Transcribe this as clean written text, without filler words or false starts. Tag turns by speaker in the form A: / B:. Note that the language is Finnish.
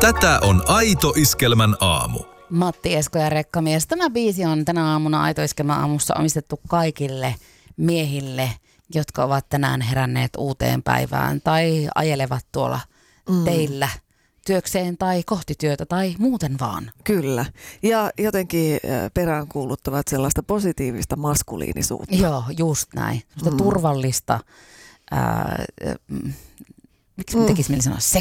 A: Tätä on Aito Iskelmän aamu.
B: Matti Esko ja Rekkamies. Tämä biisi on tänä aamuna Aito Iskelmän aamussa omistettu kaikille miehille, jotka ovat tänään heränneet uuteen päivään tai ajelevat tuolla teillä työkseen tai kohti työtä tai muuten vaan.
C: Kyllä. Ja jotenkin peräänkuuluttavat sellaista positiivista maskuliinisuutta.
B: Joo, just näin. Turvallista, miksi tekisi mieli sanoa,